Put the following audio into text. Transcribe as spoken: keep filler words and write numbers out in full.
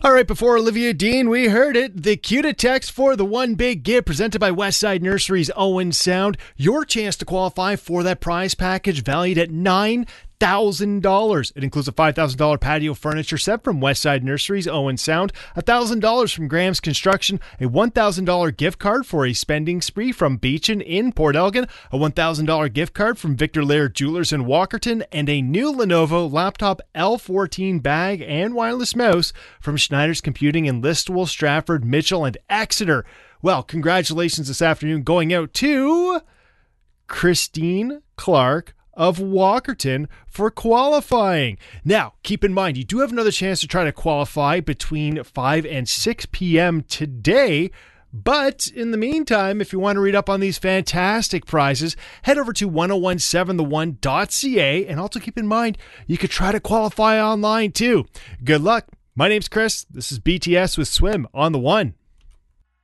All right, before Olivia Dean, we heard it. The cue to text for the One Big Give presented by Westside Nurseries Owen Sound. Your chance to qualify for that prize package valued at nine thousand dollars. It includes a five thousand dollars patio furniture set from Westside Nurseries Owen Sound, one thousand dollars from Graham's Construction, a one thousand dollars gift card for a spending spree from Beechin in Port Elgin, a one thousand dollars gift card from Victor Laird Jewelers in Walkerton, and a new Lenovo laptop L fourteen bag and wireless mouse from Schneider's Computing in Listowel, Stratford, Mitchell, and Exeter. Well, congratulations this afternoon going out to Christine Clark of Walkerton for qualifying. Now, keep in mind, you do have another chance to try to qualify between five and six p.m. today. But in the meantime, if you want to read up on these fantastic prizes, head over to ten seventeen the one dot c a, and also keep in mind, you could try to qualify online too. Good luck. My name's Chris. This is B T S with Swim on the One.